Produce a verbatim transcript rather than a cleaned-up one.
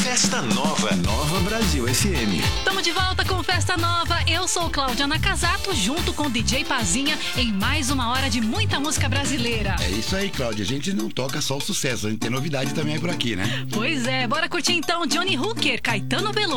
Festa Nova. Nova Brasil F M. Estamos de volta com Festa Nova. Eu sou Cláudia Nakazato, junto com o D J Pazinha, em mais uma hora de muita música brasileira. É isso aí, Cláudia. A gente não toca só o sucesso, a gente tem novidade também por aqui, né? Pois é, bora curtir então Johnny Hooker, Caetano Veloso.